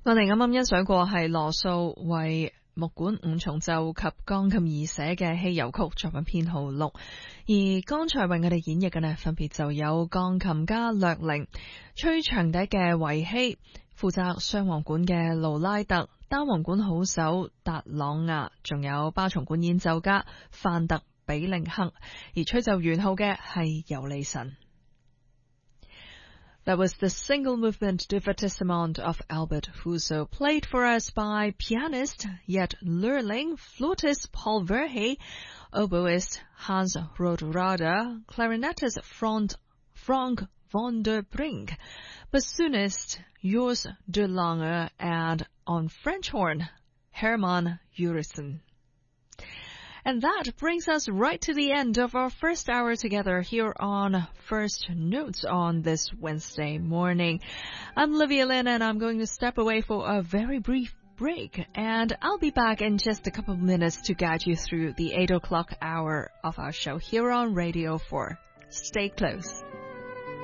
我哋啱啱欣賞過係羅素為木管五重奏及鋼琴而寫嘅戲遊曲作品編號6，而剛才為我哋演繹嘅呢，分別就有鋼琴家略寧、吹長笛嘅維希、負責雙簧管嘅盧拉特、單簧管好手達朗亞，仲有巴松管演奏家范特比令克，而吹奏圓號嘅係尤利臣。That was the single movement Divertissement of Albert Fuso, played for us by pianist yet Lurling, flautist Paul Verhey, oboist Hans Rotrada, clarinetist Frank von der Brink, bassoonist Jos de Lange, and on French horn, Hermann Urissen. And that brings us right to the end of our first hour together here on First Notes on this Wednesday morning. I'm Olivia Lynn, and I'm going to step away for a very brief break, and I'll be back in just a couple of minutes to guide you through the 8 o'clock hour of our show here on Radio 4. Stay close.